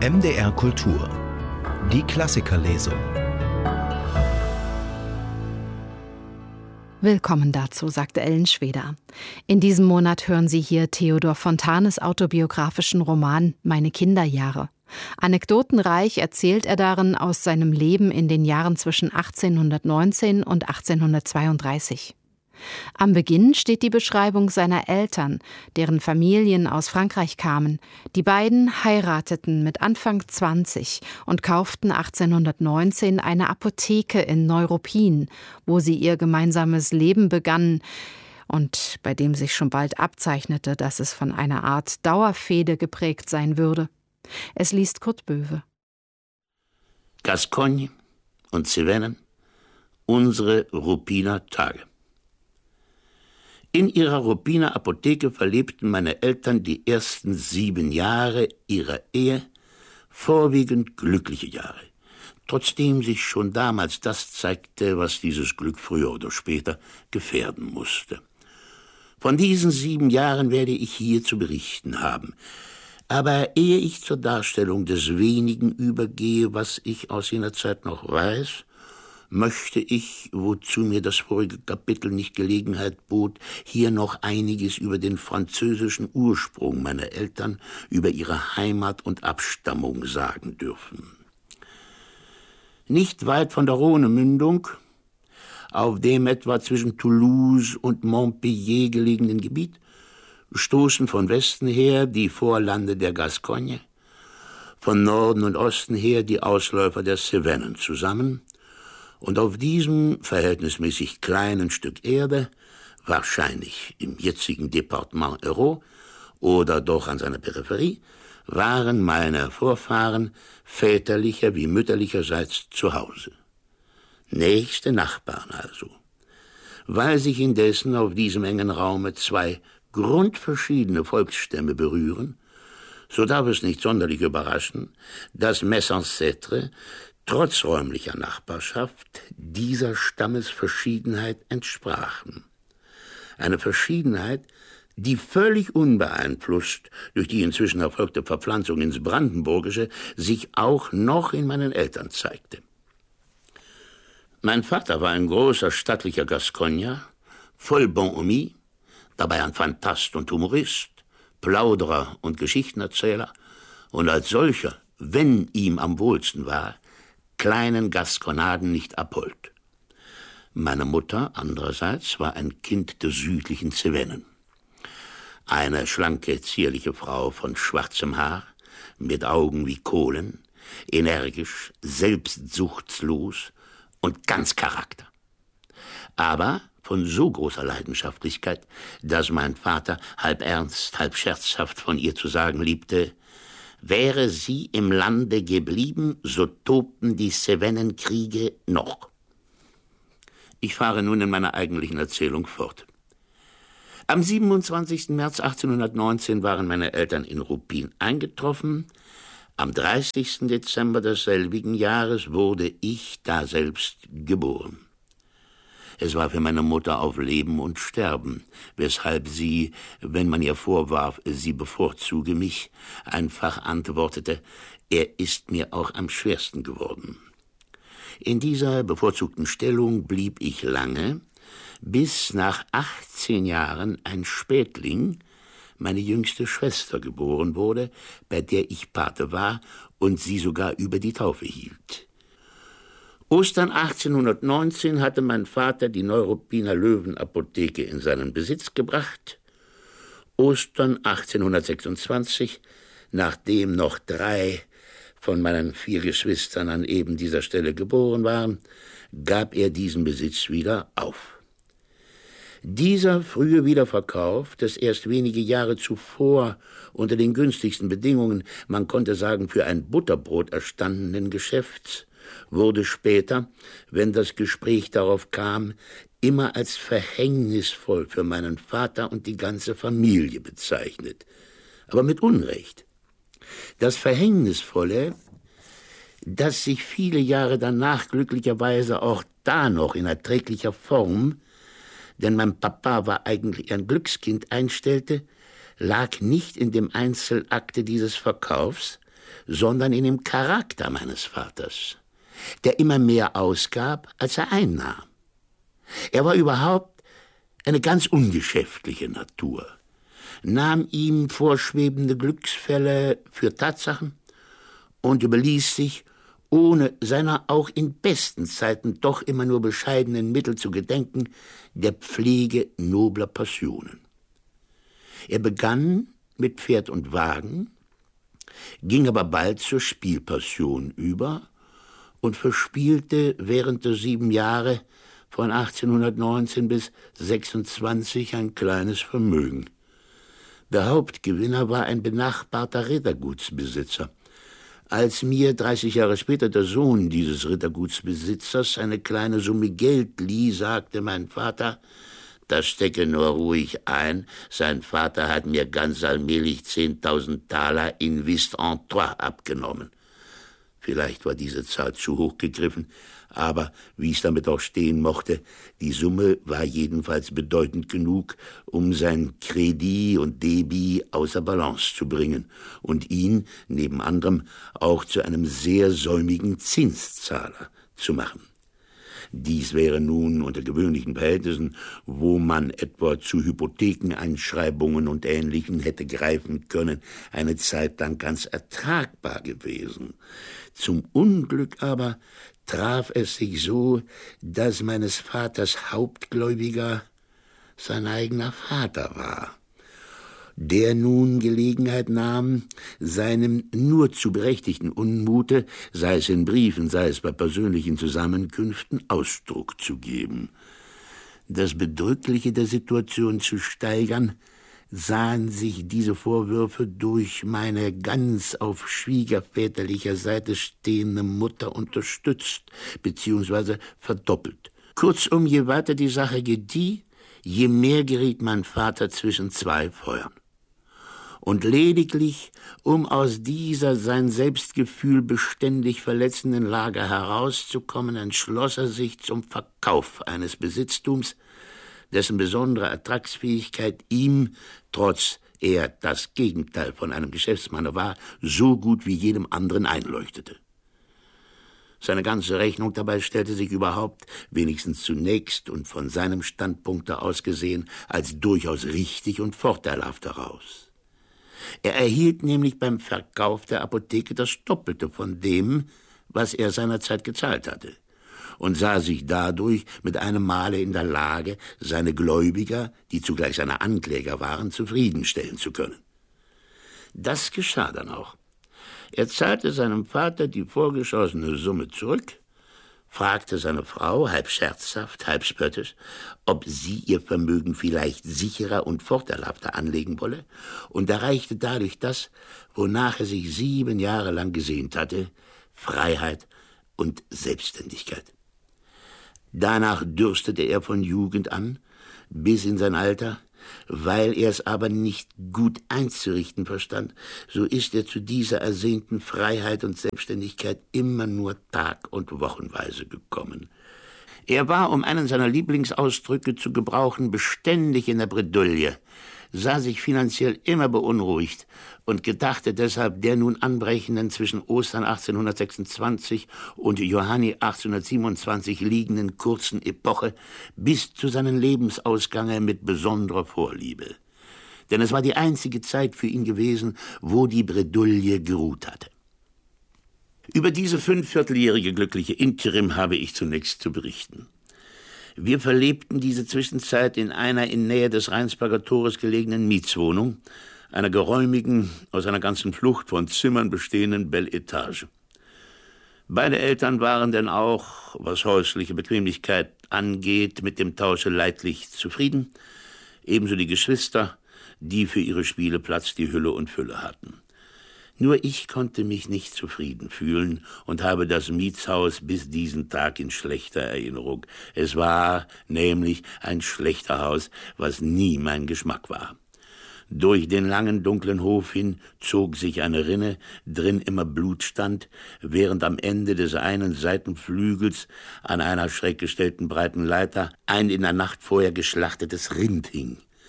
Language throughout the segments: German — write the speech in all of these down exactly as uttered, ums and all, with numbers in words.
M D R Kultur. Die Klassikerlesung. Willkommen dazu, sagte Ellen Schweder. In diesem Monat hören Sie hier Theodor Fontanes autobiografischen Roman »Meine Kinderjahre«. Anekdotenreich erzählt er darin aus seinem Leben in den Jahren zwischen achtzehnhundertneunzehn und achtzehnhundertzweiunddreißig. Am Beginn steht die Beschreibung seiner Eltern, deren Familien aus Frankreich kamen. Die beiden heirateten mit Anfang zwanzig und kauften achtzehnhundertneunzehn eine Apotheke in Neuruppin, wo sie ihr gemeinsames Leben begannen und bei dem sich schon bald abzeichnete, dass es von einer Art Dauerfehde geprägt sein würde. Es liest Kurt Böwe. Gascogne und Cevennen, unsere Ruppiner Tage. In ihrer Ruppiner Apotheke verlebten meine Eltern die ersten sieben Jahre ihrer Ehe, vorwiegend glückliche Jahre, trotzdem sich schon damals das zeigte, was dieses Glück früher oder später gefährden musste. Von diesen sieben Jahren werde ich hier zu berichten haben. Aber ehe ich zur Darstellung des Wenigen übergehe, was ich aus jener Zeit noch weiß, möchte ich, wozu mir das vorige Kapitel nicht Gelegenheit bot, hier noch einiges über den französischen Ursprung meiner Eltern, über ihre Heimat und Abstammung sagen dürfen. Nicht weit von der Rhonemündung, auf dem etwa zwischen Toulouse und Montpellier gelegenen Gebiet, stoßen von Westen her die Vorlande der Gascogne, von Norden und Osten her die Ausläufer der Cevennen zusammen, und auf diesem verhältnismäßig kleinen Stück Erde, wahrscheinlich im jetzigen Departement Hérault oder doch an seiner Peripherie, waren meine Vorfahren väterlicher wie mütterlicherseits zu Hause. Nächste Nachbarn also. Weil sich indessen auf diesem engen Raume zwei grundverschiedene Volksstämme berühren, so darf es nicht sonderlich überraschen, dass mes ancêtres trotz räumlicher Nachbarschaft dieser Stammesverschiedenheit entsprachen. Eine Verschiedenheit, die völlig unbeeinflusst durch die inzwischen erfolgte Verpflanzung ins Brandenburgische sich auch noch in meinen Eltern zeigte. Mein Vater war ein großer, stattlicher Gascogner, voll Bonhomie, dabei ein Phantast und Humorist, Plauderer und Geschichtenerzähler und als solcher, wenn ihm am wohlsten war, kleinen Gasconaden nicht abhold. Meine Mutter andererseits war ein Kind der südlichen Cevennen. Eine schlanke, zierliche Frau von schwarzem Haar, mit Augen wie Kohlen, energisch, selbstsuchtslos und ganz Charakter. Aber von so großer Leidenschaftlichkeit, dass mein Vater halb ernst, halb scherzhaft von ihr zu sagen liebte: Wäre sie im Lande geblieben, so tobten die Cevennenkriege noch. Ich fahre nun in meiner eigentlichen Erzählung fort. Am siebenundzwanzigsten März achtzehnhundertneunzehn waren meine Eltern in Ruppin eingetroffen. Am dreißigsten Dezember desselbigen Jahres wurde ich daselbst geboren. Es war für meine Mutter auf Leben und Sterben, weshalb sie, wenn man ihr vorwarf, sie bevorzuge mich, einfach antwortete: Er ist mir auch am schwersten geworden. In dieser bevorzugten Stellung blieb ich lange, bis nach achtzehn Jahren ein Spätling, meine jüngste Schwester, geboren wurde, bei der ich Pate war und sie sogar über die Taufe hielt. Ostern achtzehnhundertneunzehn hatte mein Vater die Neuruppiner Löwenapotheke in seinen Besitz gebracht. Ostern achtzehnhundertsechsundzwanzig, nachdem noch drei von meinen vier Geschwistern an eben dieser Stelle geboren waren, gab er diesen Besitz wieder auf. Dieser frühe Wiederverkauf des erst wenige Jahre zuvor unter den günstigsten Bedingungen, man konnte sagen für ein Butterbrot erstandenen Geschäfts, wurde später, wenn das Gespräch darauf kam, immer als verhängnisvoll für meinen Vater und die ganze Familie bezeichnet. Aber mit Unrecht. Das Verhängnisvolle, das sich viele Jahre danach glücklicherweise auch da noch in erträglicher Form, denn mein Papa war eigentlich ein Glückskind, einstellte, lag nicht in dem Einzelakte dieses Verkaufs, sondern in dem Charakter meines Vaters, der immer mehr ausgab, als er einnahm. Er war überhaupt eine ganz ungeschäftliche Natur, nahm ihm vorschwebende Glücksfälle für Tatsachen und überließ sich, ohne seiner auch in besten Zeiten doch immer nur bescheidenen Mittel zu gedenken, der Pflege nobler Passionen. Er begann mit Pferd und Wagen, ging aber bald zur Spielpassion über und verspielte während der sieben Jahre von achtzehnhundertneunzehn bis sechsundzwanzig ein kleines Vermögen. Der Hauptgewinner war ein benachbarter Rittergutsbesitzer. Als mir dreißig Jahre später der Sohn dieses Rittergutsbesitzers eine kleine Summe Geld lieh, sagte mein Vater, das stecke nur ruhig ein, sein Vater hat mir ganz allmählich zehntausend Taler in Whist en Trois abgenommen. Vielleicht war diese Zahl zu hoch gegriffen, aber wie es damit auch stehen mochte, die Summe war jedenfalls bedeutend genug, um sein Kredit und Debit außer Balance zu bringen und ihn, neben anderem, auch zu einem sehr säumigen Zinszahler zu machen. Dies wäre nun unter gewöhnlichen Verhältnissen, wo man etwa zu Hypothekeneinschreibungen und Ähnlichem hätte greifen können, eine Zeit lang ganz ertragbar gewesen. Zum Unglück aber traf es sich so, dass meines Vaters Hauptgläubiger sein eigener Vater war, der nun Gelegenheit nahm, seinem nur zu berechtigten Unmute, sei es in Briefen, sei es bei persönlichen Zusammenkünften, Ausdruck zu geben. Das Bedrückliche der Situation zu steigern, sahen sich diese Vorwürfe durch meine ganz auf schwiegerväterlicher Seite stehende Mutter unterstützt bzw. verdoppelt. Kurzum, je weiter die Sache gedieh, je mehr geriet mein Vater zwischen zwei Feuern. Und lediglich, um aus dieser sein Selbstgefühl beständig verletzenden Lage herauszukommen, entschloss er sich zum Verkauf eines Besitztums, dessen besondere Ertragsfähigkeit ihm, trotz er das Gegenteil von einem Geschäftsmanne war, so gut wie jedem anderen einleuchtete. Seine ganze Rechnung dabei stellte sich überhaupt, wenigstens zunächst und von seinem Standpunkte aus gesehen, als durchaus richtig und vorteilhaft heraus. Er erhielt nämlich beim Verkauf der Apotheke das Doppelte von dem, was er seinerzeit gezahlt hatte, und sah sich dadurch mit einem Male in der Lage, seine Gläubiger, die zugleich seine Ankläger waren, zufriedenstellen zu können. Das geschah dann auch. Er zahlte seinem Vater die vorgeschossene Summe zurück, fragte seine Frau, halb scherzhaft, halb spöttisch, ob sie ihr Vermögen vielleicht sicherer und vorteilhafter anlegen wolle, und erreichte dadurch das, wonach er sich sieben Jahre lang gesehnt hatte, Freiheit und Selbstständigkeit. Danach dürstete er von Jugend an, bis in sein Alter. Weil er es aber nicht gut einzurichten verstand, so ist er zu dieser ersehnten Freiheit und Selbstständigkeit immer nur tag- und wochenweise gekommen. Er war, um einen seiner Lieblingsausdrücke zu gebrauchen, beständig in der Bredouille, sah sich finanziell immer beunruhigt und gedachte deshalb der nun anbrechenden zwischen Ostern achtzehnhundertsechsundzwanzig und Johanni achtzehnhundertsiebenundzwanzig liegenden kurzen Epoche bis zu seinem Lebensausgange mit besonderer Vorliebe. Denn es war die einzige Zeit für ihn gewesen, wo die Bredouille geruht hatte. Über diese fünfvierteljährige glückliche Interim habe ich zunächst zu berichten. Wir verlebten diese Zwischenzeit in einer in Nähe des Rheinsberger Tores gelegenen Mietswohnung, einer geräumigen, aus einer ganzen Flucht von Zimmern bestehenden Belle Etage. Beide Eltern waren denn auch, was häusliche Bequemlichkeit angeht, mit dem Tausche leidlich zufrieden, ebenso die Geschwister, die für ihre Spieleplatz die Hülle und Fülle hatten. Nur ich konnte mich nicht zufrieden fühlen und habe das Mietshaus bis diesen Tag in schlechter Erinnerung. Es war nämlich ein Schlechterhaus, was nie mein Geschmack war. Durch den langen, dunklen Hof hin zog sich eine Rinne, drin immer Blut stand, während am Ende des einen Seitenflügels an einer schräg gestellten breiten Leiter ein in der Nacht vorher geschlachtetes Rind hing.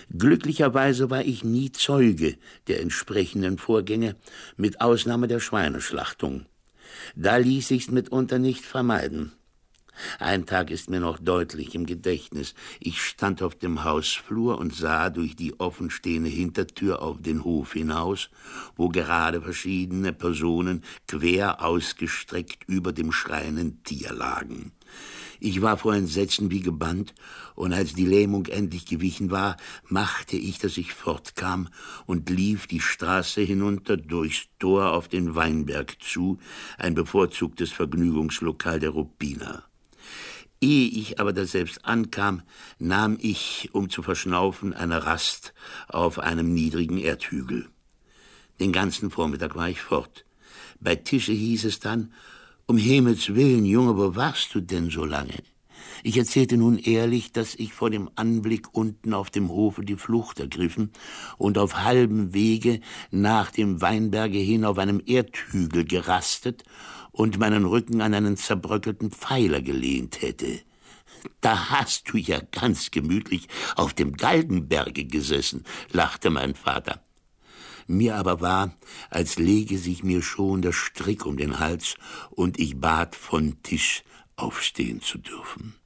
Glücklicherweise war ich nie Zeuge der entsprechenden Vorgänge, mit Ausnahme der Schweineschlachtung. Da ließ sich's mitunter nicht vermeiden. Ein Tag ist mir noch deutlich im Gedächtnis. Ich stand auf dem Hausflur und sah durch die offenstehende Hintertür auf den Hof hinaus, wo gerade verschiedene Personen quer ausgestreckt über dem schreienden Tier lagen. Ich war vor Entsetzen wie gebannt, und als die Lähmung endlich gewichen war, machte ich, dass ich fortkam und lief die Straße hinunter durchs Tor auf den Weinberg zu, ein bevorzugtes Vergnügungslokal der Ruppiner. Ehe ich aber daselbst ankam, nahm ich, um zu verschnaufen, eine Rast auf einem niedrigen Erdhügel. Den ganzen Vormittag war ich fort. Bei Tische hieß es dann: »Um Himmels Willen, Junge, wo warst du denn so lange?« Ich erzählte nun ehrlich, dass ich vor dem Anblick unten auf dem Hofe die Flucht ergriffen und auf halbem Wege nach dem Weinberge hin auf einem Erdhügel gerastet und meinen Rücken an einen zerbröckelten Pfeiler gelehnt hätte. »Da hast du ja ganz gemütlich auf dem Galgenberge gesessen«, lachte mein Vater. Mir aber war, als lege sich mir schon der Strick um den Hals, und ich bat von Tisch aufstehen zu dürfen.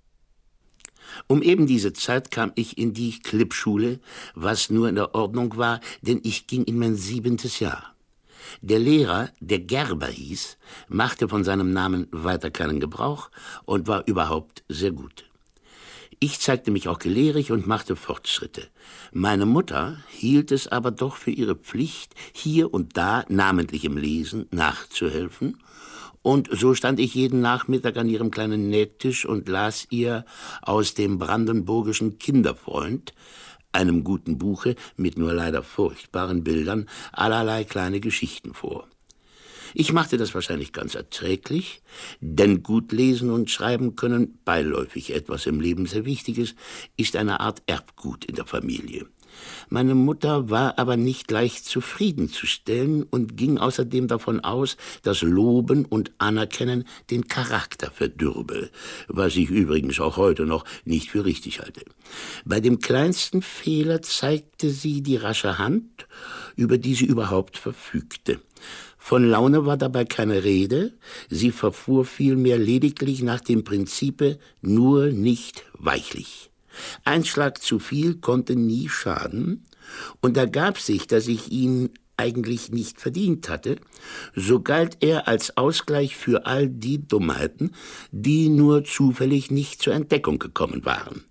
Um eben diese Zeit kam ich in die Klippschule, was nur in der Ordnung war, denn ich ging in mein siebentes Jahr. Der Lehrer, der Gerber hieß, machte von seinem Namen weiter keinen Gebrauch und war überhaupt sehr gut. Ich zeigte mich auch gelehrig und machte Fortschritte. Meine Mutter hielt es aber doch für ihre Pflicht, hier und da, namentlich im Lesen, nachzuhelfen. Und so stand ich jeden Nachmittag an ihrem kleinen Nähtisch und las ihr aus dem brandenburgischen Kinderfreund, einem guten Buche mit nur leider furchtbaren Bildern, allerlei kleine Geschichten vor. Ich machte das wahrscheinlich ganz erträglich, denn gut lesen und schreiben können, beiläufig etwas im Leben sehr Wichtiges, ist eine Art Erbgut in der Familie. Meine Mutter war aber nicht leicht zufriedenzustellen und ging außerdem davon aus, dass Loben und Anerkennen den Charakter verdürbe, was ich übrigens auch heute noch nicht für richtig halte. Bei dem kleinsten Fehler zeigte sie die rasche Hand, über die sie überhaupt verfügte. Von Laune war dabei keine Rede, sie verfuhr vielmehr lediglich nach dem Prinzipe nur nicht weichlich. Ein Schlag zu viel konnte nie schaden, und ergab sich, dass ich ihn eigentlich nicht verdient hatte, so galt er als Ausgleich für all die Dummheiten, die nur zufällig nicht zur Entdeckung gekommen waren.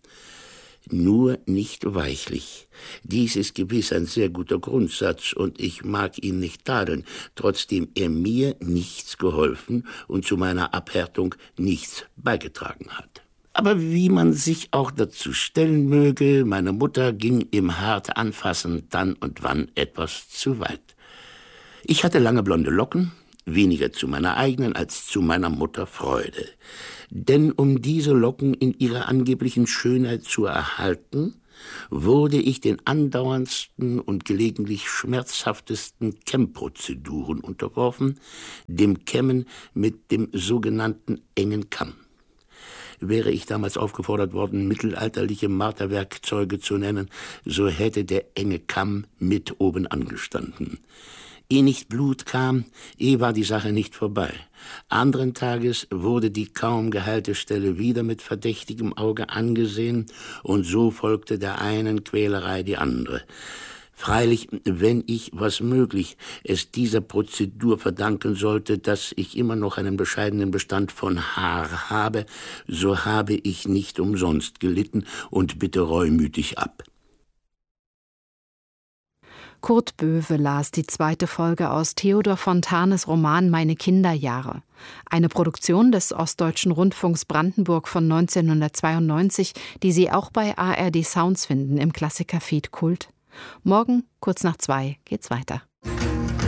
Nur nicht weichlich. Dies ist gewiss ein sehr guter Grundsatz, und ich mag ihn nicht tadeln, trotzdem er mir nichts geholfen und zu meiner Abhärtung nichts beigetragen hat. Aber wie man sich auch dazu stellen möge, meine Mutter ging im hart Anfassen dann und wann etwas zu weit. Ich hatte lange blonde Locken, weniger zu meiner eigenen als zu meiner Mutter Freude. Denn um diese Locken in ihrer angeblichen Schönheit zu erhalten, wurde ich den andauerndsten und gelegentlich schmerzhaftesten Kämmprozeduren unterworfen, dem Kämmen mit dem sogenannten engen Kamm. Wäre ich damals aufgefordert worden, mittelalterliche Marterwerkzeuge zu nennen, so hätte der enge Kamm mit oben angestanden. Ehe nicht Blut kam, ehe war die Sache nicht vorbei. Anderen Tages wurde die kaum geheilte Stelle wieder mit verdächtigem Auge angesehen, und so folgte der einen Quälerei die andere. Freilich, wenn ich, was möglich, es dieser Prozedur verdanken sollte, dass ich immer noch einen bescheidenen Bestand von Haar habe, so habe ich nicht umsonst gelitten und bitte reumütig ab. Kurt Böwe las die zweite Folge aus Theodor Fontanes Roman Meine Kinderjahre. Eine Produktion des Ostdeutschen Rundfunks Brandenburg von neunzehnhundertzweiundneunzig, die Sie auch bei A R D Sounds finden im Klassiker-Feed Kult. Morgen, kurz nach zwei, geht's weiter.